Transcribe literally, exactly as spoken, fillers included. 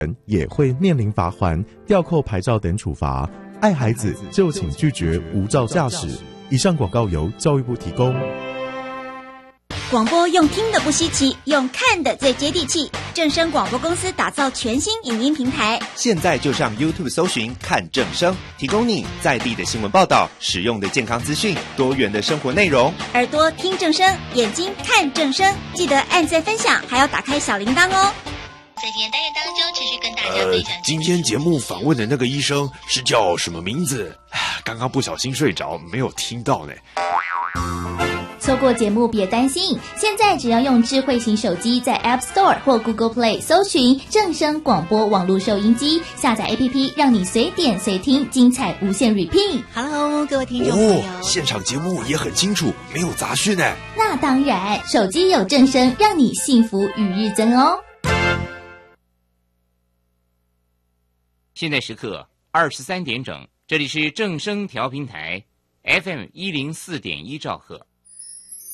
也会面临罚锾、吊扣牌照等处罚。爱孩子就请拒绝无照驾驶。以上广告由教育部提供。 广播用听的不稀奇，用看的最接地气。正声广播公司打造全新影音平台， 现在就上 YouTube 搜寻看正声，提供你在地的新闻报道、实用的健康资讯、多元的生活内容。 耳朵听正声，眼睛看正声，记得按赞分享，还要打开小铃铛哦。 在今天单元当中，持续跟大家分享、 呃。今天节目访问的那个医生是叫什么名字？刚刚不小心睡着，没有听到呢。 错过节目别担心，现在只要用智慧型手机在 App Store 或 Google Play 搜寻正声广播网络收音机，下载 A P P 让你随点随听，精彩无限 repeat。 Hello 各位听众朋友、 哦、现场节目也很清楚，没有杂讯耶。 那当然，手机有正声，让你幸福与日增哦。 现在时刻二十三点整，这里是正声调频台 F M 一零四点一兆赫。